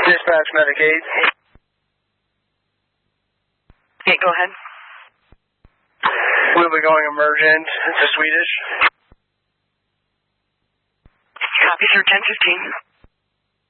Dispatch Medicaid. Okay, go ahead. We'll be going emergent to Swedish. Copy, sir, 1015.